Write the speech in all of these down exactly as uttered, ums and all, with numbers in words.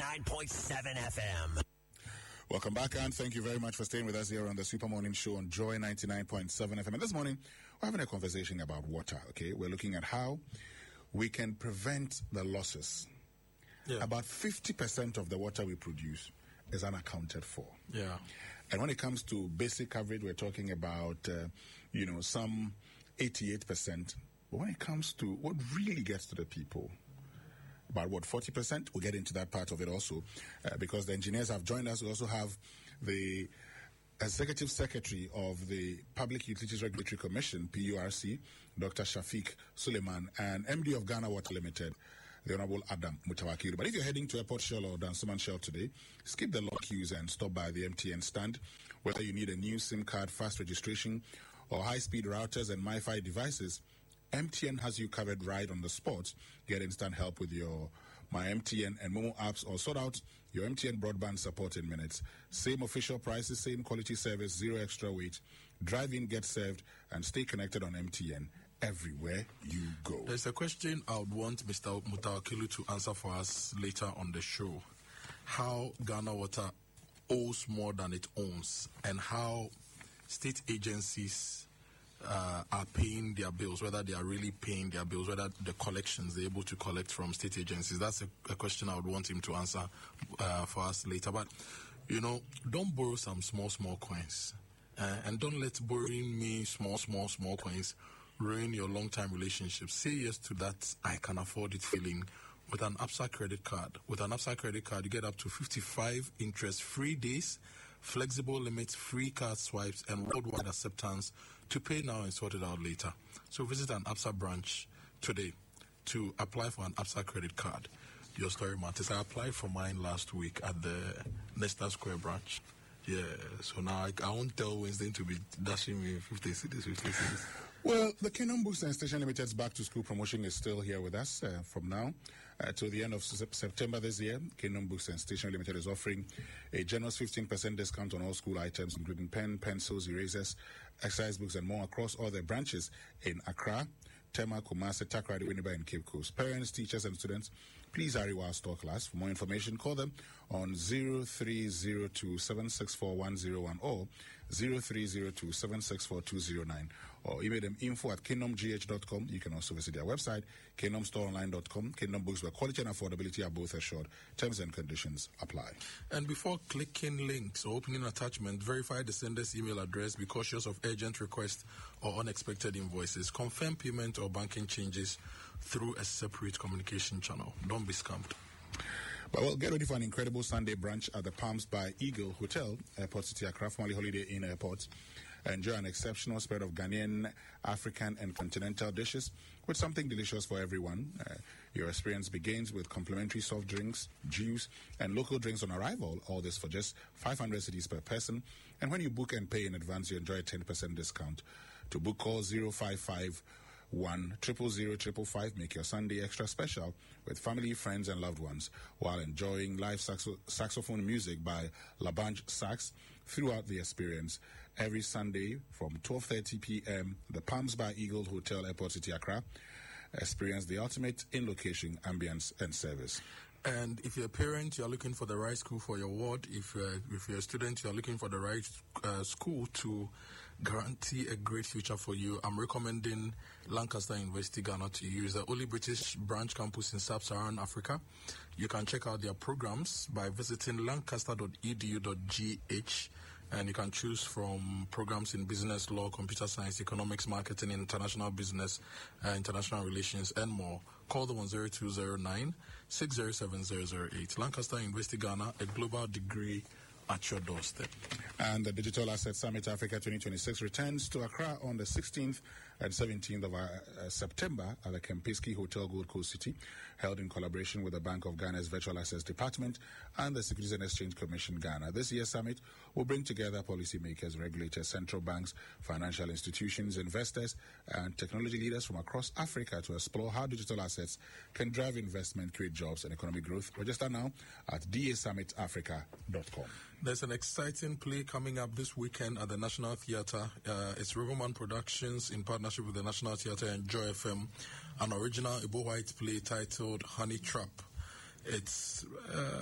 ninety-nine point seven F M. Welcome back, and thank you very much for staying with us here on the Super Morning Show on Joy ninety-nine point seven F M. And this morning, we're having a conversation about water, okay? We're looking at how we can prevent the losses. Yeah. About fifty percent of the water we produce is unaccounted for. Yeah. And when it comes to basic coverage, we're talking about, uh, you know, some eighty-eight percent. But when it comes to what really gets to the people, about what, forty percent? We'll get into that part of it also, uh, because the engineers have joined us. We also have the Executive Secretary of the Public Utilities Regulatory Commission, P U R C, Doctor Shafiq Suleiman, and M D of Ghana Water Limited, the Honorable Adam Mutawakiru. But if you're heading to Airport Shell or Dansoman Shell today, skip the long queues and stop by the M T N stand. Whether you need a new SIM card, fast registration, or high-speed routers and MiFi devices, M T N has you covered right on the spot. Get instant help with your My M T N and Momo apps, or sort out your M T N broadband support in minutes. Same official prices, same quality service, zero extra wait. Drive in, get served, and stay connected on M T N everywhere you go. There's a question I would want Mister Mutawakiru to answer for us later on the show. How Ghana Water owes more than it owns, and how state agencies Uh, are paying their bills, whether they are really paying their bills, whether the collections they're able to collect from state agencies. That's a, a question I would want him to answer uh, for us later. But, you know, don't borrow some small, small coins. Uh, and don't let borrowing me small, small, small coins ruin your long-time relationship. Say yes to that I can afford it feeling with an Absa credit card. With an Absa credit card, you get up to fifty-five interest-free days, flexible limits, free card swipes, and worldwide acceptance to pay now and sort it out later. So visit an Absa branch today to apply for an Absa credit card. Your story matters. I applied for mine last week at the Nesta Square branch. Yeah, so now I, I won't tell Winston to be dashing me fifty cities, fifty cities. Well, the Kingdom Books and Station Limited's back to school promotion is still here with us uh, from now uh, till the end of se- September this year. Kingdom Books and Station Limited is offering a generous fifteen percent discount on all school items, including pen, pencils, erasers, exercise books, and more across all their branches in Accra, Tema, Kumasi, Takrady, Winneba, and Cape Coast. Parents, teachers, and students, please hurry while stock lasts. For more information, call them on zero three zero two seven six four one zero one or zero three zero two seven six four two zero nine, or email them info at kingdom g h dot com. You can also visit their website, kingdom store online dot com. Kingdom Books, where quality and affordability are both assured. Terms and conditions apply. And before clicking links or opening an attachment, verify the sender's email address. Be cautious of urgent requests or unexpected invoices. Confirm payment or banking changes through a separate communication channel. Don't be scammed. But well, get ready for an incredible Sunday brunch at the Palms by Eagle Hotel, Airport City, Accra, formerly Holiday Inn Airport. Enjoy an exceptional spread of Ghanaian, African, and continental dishes with something delicious for everyone. Uh, your experience begins with complimentary soft drinks, juice, and local drinks on arrival. All this for just five hundred cedis per person. And when you book and pay in advance, you enjoy a ten percent discount. To book, call zero five five one triple zero triple five. Make your Sunday extra special with family, friends, and loved ones while enjoying live saxo- saxophone music by Labange Sax throughout the experience. Every Sunday from twelve thirty p.m. the Palms by Eagle Hotel, Airport City, Accra. Experience the ultimate in-location ambience and service. And if you're a parent, you're looking for the right school for your ward. If you're, if you're a student, you're looking for the right uh, school to guarantee a great future for you. I'm recommending Lancaster University Ghana to you. It's the only British branch campus in sub-Saharan Africa. You can check out their programs by visiting lancaster dot e d u dot g h. And you can choose from programs in business, law, computer science, economics, marketing, international business, uh, international relations, and more. Call them on zero two zero nine six zero seven zero zero eight. Lancaster University Ghana, a global degree at your doorstep. And the Digital Asset Summit Africa twenty twenty-six returns to Accra on the sixteenth and seventeenth of uh, September at the Kempinski Hotel, Gold Coast City, held in collaboration with the Bank of Ghana's Virtual Assets Department and the Securities and Exchange Commission Ghana. This year's summit will bring together policymakers, regulators, central banks, financial institutions, investors, and technology leaders from across Africa to explore how digital assets can drive investment, create jobs, and economic growth. Register now at d a summit africa dot com. There's an exciting play coming up this weekend at the National Theatre. Uh, it's Riverman Productions in partnership with the National Theatre and Joy F M, an original Igbo White play titled Honey Trap. It's uh,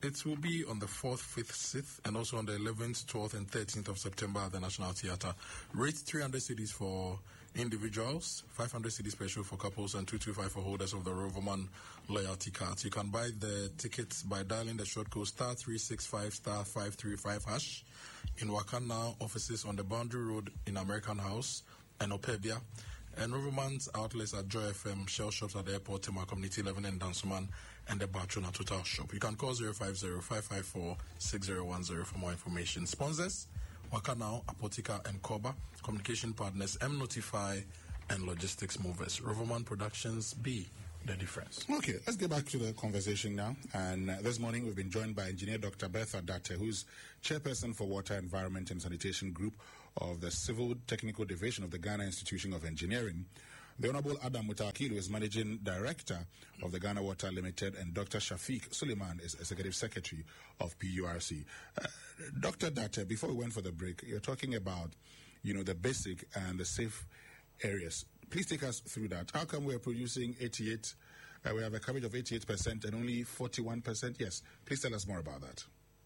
it will be on the fourth, fifth, sixth, and also on the eleventh, twelfth, and thirteenth of September at the National Theatre. Rate three hundred cedis for individuals, five hundred cedis per show for couples, and two hundred twenty-five for holders of the Roverman loyalty cards. You can buy the tickets by dialing the short code star three six five star five three five hash in Wakana offices on the Boundary Road in American House and Opebia. And Roverman's outlets at Joy F M, Shell Shops at the Airport, Tema Community eleven, and Dansuman, and the Barcelona Total Shop. You can call zero five zero, five five four, six zero one zero for more information. Sponsors, Wakana, Apotica, and Koba. Communication partners, M Notify, and Logistics Movers. Roverman Productions, be the difference. Okay, let's get back to the conversation now. And uh, this morning we've been joined by Engineer Doctor Bertha Datte, who's chairperson for Water, Environment, and Sanitation Group of the Civil Technical Division of the Ghana Institution of Engineering. The Honorable Adam Mutawakilu is Managing Director of the Ghana Water Limited, and Doctor Shafiq Suleiman is Executive Secretary of P U R C. Uh, Doctor Datte, before we went for the break, you're talking about, you know, the basic and the safe areas. Please take us through that. How come we're producing eighty-eight, uh, we have a coverage of eighty-eight percent and only forty-one percent? Yes, please tell us more about that.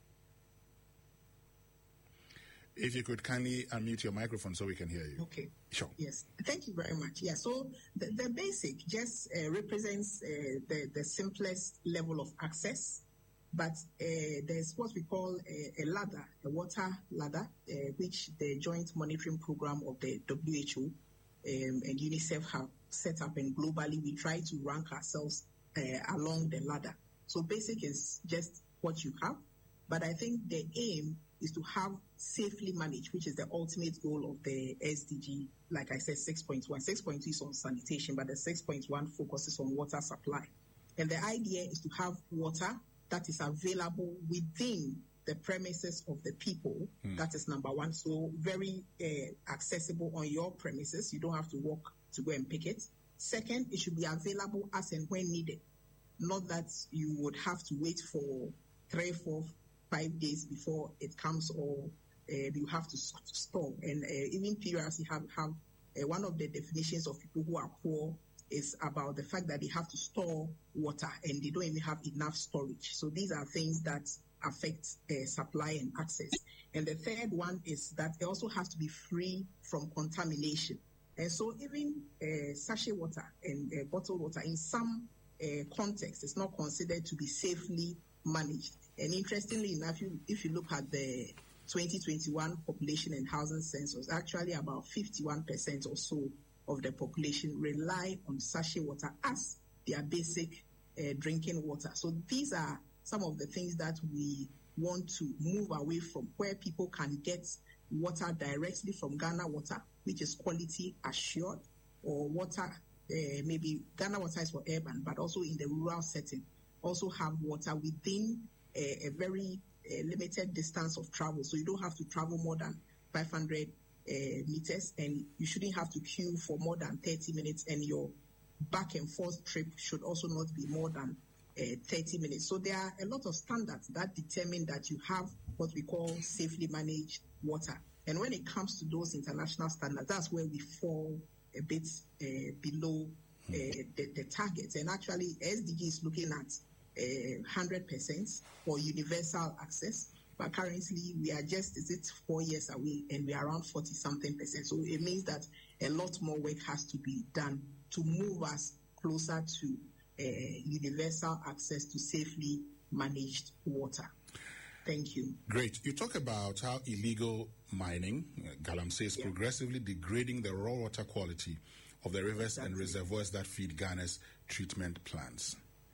If you could kindly unmute your microphone so we can hear you. Okay. Sure. Yes. Thank you very much. Yeah. So the, the basic just uh, represents uh, the, the simplest level of access, but uh, there's what we call a, a ladder, a water ladder, uh, which the joint monitoring program of the W H O um, and UNICEF have set up, and globally we try to rank ourselves uh, along the ladder. So basic is just what you have, but I think the aim is to have safely managed, which is the ultimate goal of the S D G, like I said, six point one. six point two is on sanitation, but the six point one focuses on water supply. And the idea is to have water that is available within the premises of the people. Mm. That is number one. So very uh, accessible on your premises. You don't have to walk to go and pick it. Second, it should be available as and when needed. Not that you would have to wait for three, four, five days before it comes, or uh, you have to store. And uh, even P U R C have, have uh, one of the definitions of people who are poor is about the fact that they have to store water and they don't even have enough storage. So these are things that affect uh, supply and access. And the third one is that it also has to be free from contamination. And so even uh, sachet water and uh, bottled water in some uh, contexts is not considered to be safely managed. And interestingly enough, you, if you look at the twenty twenty-one population and housing census, actually about fifty-one percent or so of the population rely on sachet water as their basic uh, drinking water. So these are some of the things that we want to move away from, where people can get water directly from Ghana Water, which is quality assured, or water, uh, maybe Ghana Water is for urban, but also in the rural setting, also have water within a, a very uh, limited distance of travel. So you don't have to travel more than five hundred uh, meters, and you shouldn't have to queue for more than thirty minutes, and your back and forth trip should also not be more than uh, thirty minutes. So there are a lot of standards that determine that you have what we call safely managed water. And when it comes to those international standards, that's where we fall a bit uh, below uh, the, the targets. And actually, S D G is looking at uh, one hundred percent for universal access. But currently, we are just, is it four years away, and we are around forty-something percent. So it means that a lot more work has to be done to move us closer to uh, universal access to safely managed water. Thank you. Great. You talk about how illegal mining, uh, Galamsey, is yeah. progressively degrading the raw water quality of the rivers exactly. and reservoirs that feed Ghana's treatment plants.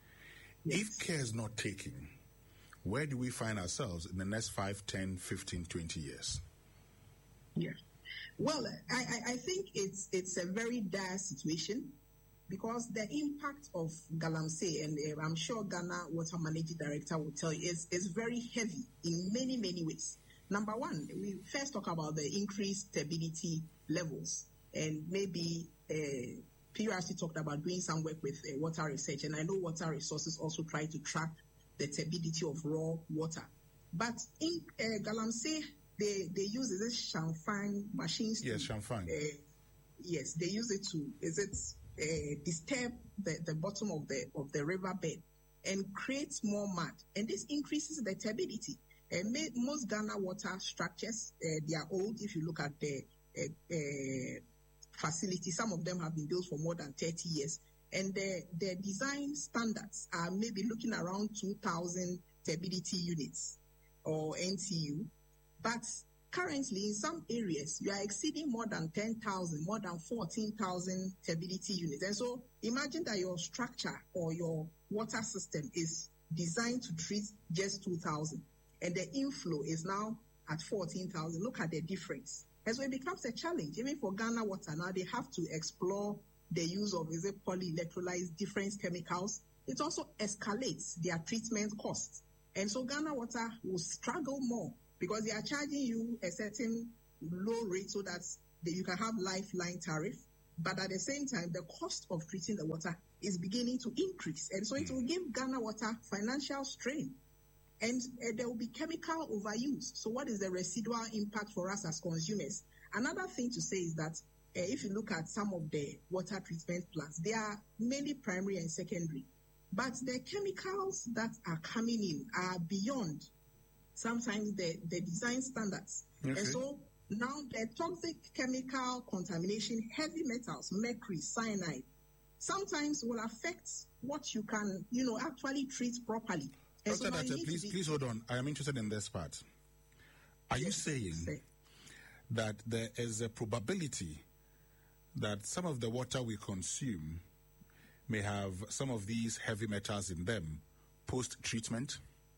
Yes. If care is not taken, where do we find ourselves in the next five, ten, fifteen, twenty years? Yeah. Well, I, I, I think it's it's a very dire situation, because the impact of Galamsey, and uh, I'm sure Ghana Water Managing Director will tell you, is, is very heavy in many, many ways. Number one, we first talk about the increased turbidity levels, and maybe uh, P U R C talked about doing some work with uh, water research, and I know Water Resources also try to track the turbidity of raw water. But in uh, Galamsey, they, they use, is it Shamfang machines? Yes, Shamfang. Uh, yes, they use it to, is it... Uh, disturb the, the bottom of the of the riverbed, and creates more mud. And this increases the turbidity. Uh, may, most Ghana water structures, uh, they are old. If you look at the uh, uh, facility, some of them have been built for more than thirty years. And the, the design standards are maybe looking around two thousand turbidity units or N T U. But currently, in some areas, you are exceeding more than ten thousand, more than fourteen thousand turbidity units. And so imagine that your structure or your water system is designed to treat just two thousand, and the inflow is now at fourteen thousand. Look at the difference. And so it becomes a challenge. Even for Ghana Water now, they have to explore the use of, is it polyelectrolyzed different chemicals. It also escalates their treatment costs. And so Ghana Water will struggle more because they are charging you a certain low rate so that you can have lifeline tariff. But at the same time, the cost of treating the water is beginning to increase. And so it will give Ghana Water financial strain. And uh, there will be chemical overuse. So what is the residual impact for us as consumers? Another thing to say is that uh, if you look at some of the water treatment plants, they are mainly primary and secondary. But the chemicals that are coming in are beyond sometimes the, the design standards. Okay. And so now the toxic chemical contamination, heavy metals, mercury, cyanide, sometimes will affect what you can, you know, actually treat properly. Doctor So Doctor, please, please hold on. I am interested in this part. Are yes, you saying say. that there is a probability that some of the water we consume may have some of these heavy metals in them post-treatment?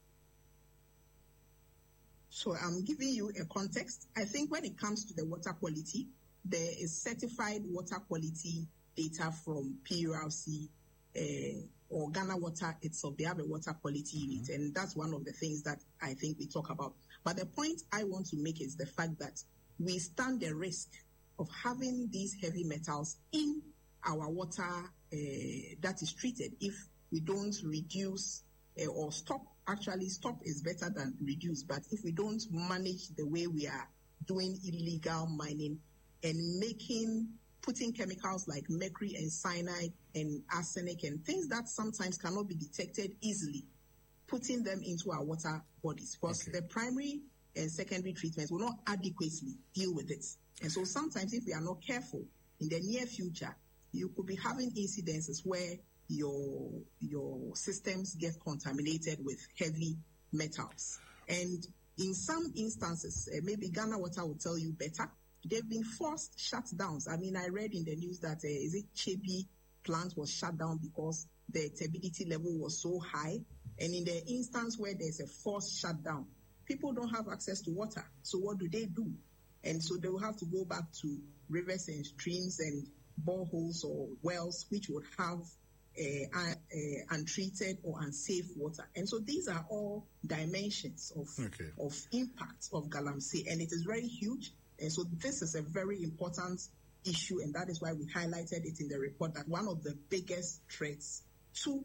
So I'm giving you a context. I think when it comes to the water quality, there is certified water quality data from P U R C uh, or Ghana Water itself. They have a water quality mm-hmm. unit, and that's one of the things that I think we talk about. But the point I want to make is the fact that we stand the risk of having these heavy metals in our water uh, that is treated if we don't reduce uh, or stop. Actually, stop is better than reduce, but if we don't manage the way we are doing illegal mining and making, putting chemicals like mercury and cyanide and arsenic and things that sometimes cannot be detected easily, putting them into our water bodies, because okay. the primary and secondary treatments will not adequately deal with it. And so sometimes if we are not careful, in the near future, you could be having incidences where your your systems get contaminated with heavy metals. And in some instances, uh, maybe Ghana Water will tell you better, they've been forced shutdowns. I mean, I read in the news that, uh, is it Chebi plant was shut down because the turbidity level was so high. And in the instance where there's a forced shutdown, people don't have access to water. So what do they do? And so they will have to go back to rivers and streams and boreholes or wells, which would have uh, uh, untreated or unsafe water. And so these are all dimensions of, okay. of impact of Galamsey, and it is very huge. And so this is a very important issue, and that is why we highlighted it in the report that one of the biggest threats to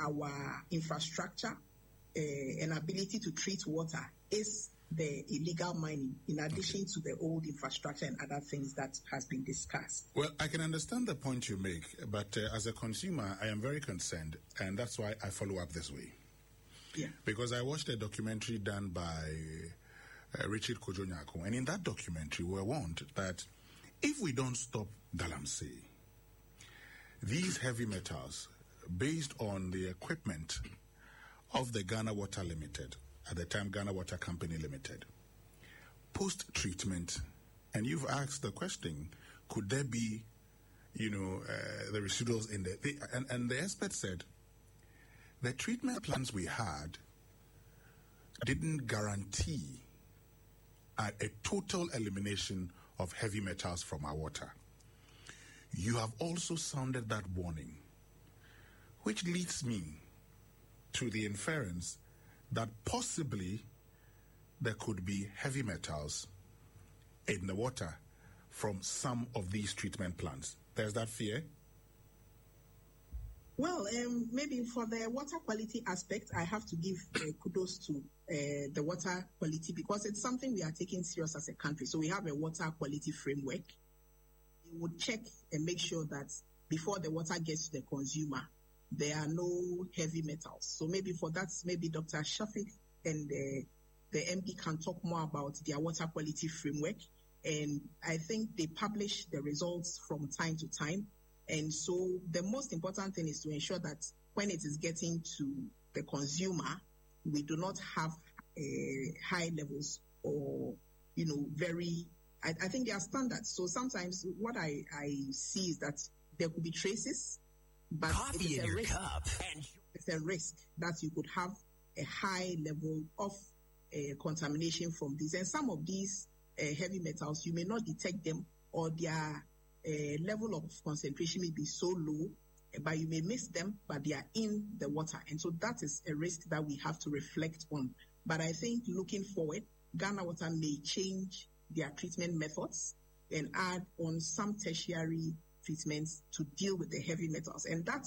our infrastructure uh, and ability to treat water is the illegal mining, in addition okay. to the old infrastructure and other things that has been discussed. Well, I can understand the point you make, but uh, as a consumer, I am very concerned, and that's why I follow up this way. Yeah. Because I watched a documentary done by uh, Richard Kojo-Nyako, and in that documentary, we were warned that if we don't stop Galamsey, these heavy metals, based on the equipment of the Ghana Water Limited, at the time Ghana Water Company Limited, post-treatment, and you've asked the question, could there be, you know, uh, the residuals in there? They, and, and the expert said, the treatment plans we had didn't guarantee a, a total elimination of heavy metals from our water. You have also sounded that warning, which leads me to the inference that possibly there could be heavy metals in the water from some of these treatment plants. There's that fear? Well, um, maybe for the water quality aspect, I have to give uh, kudos to uh, the water quality, because it's something we are taking serious as a country. So we have a water quality framework. We would check and make sure that before the water gets to the consumer, there are no heavy metals. So maybe for that, maybe Doctor Shafiq and the, the M P can talk more about their water quality framework. And I think they publish the results from time to time. And so the most important thing is to ensure that when it is getting to the consumer, we do not have uh, high levels or, you know, very, I, I think there are standards. So sometimes what I, I see is that there could be traces, but Coffee in a your risk. cup. And It's a risk that you could have a high level of uh, contamination from these. And some of these uh, heavy metals, you may not detect them, or their uh, level of concentration may be so low, but you may miss them, but they are in the water. And so that is a risk that we have to reflect on. But I think looking forward, Ghana Water may change their treatment methods and add on some tertiary treatments to deal with the heavy metals. And that